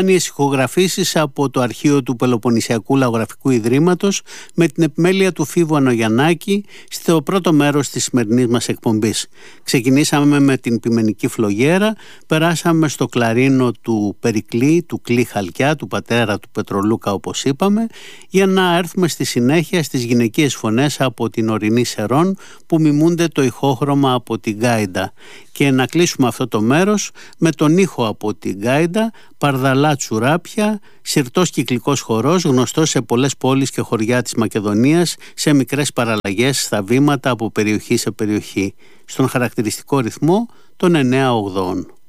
σπάνιες ηχογραφήσεις από το αρχείο του Πελοποννησιακού Λαογραφικού Ιδρύματος με την επιμέλεια του Φίβου Ανογιαννάκη στο πρώτο μέρος της σημερινής μας εκπομπής. Ξεκινήσαμε με την ποιμενική φλογέρα, περάσαμε στο κλαρίνο του Περικλή, του Κλή Χαλκιά, του πατέρα του Πετρολούκα όπως είπαμε, για να έρθουμε στη συνέχεια στις γυναικείες φωνές από την ορεινή Σερών που μιμούνται το ηχόχρωμα από την Γκάιντα, και να κλείσουμε αυτό το μέρος με τον ήχο από την Γκάιντα, παρδαλά τσουράπια, συρτός κυκλικός χορός γνωστός σε πολλές πόλεις και χωριά της Μακεδονίας, σε μικρές παραλλαγές στα βήματα από περιοχή σε περιοχή, στον χαρακτηριστικό ρυθμό των 9/8.